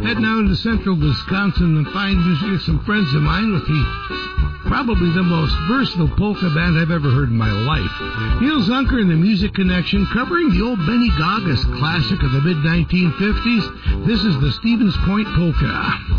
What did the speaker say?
Head now into central Wisconsin and find some friends of mine with probably the most versatile polka band I've ever heard in my life. Neil Zunker and the Music Connection covering the old Benny Goggis classic of the mid-1950s. This is the Stevens Point Polka.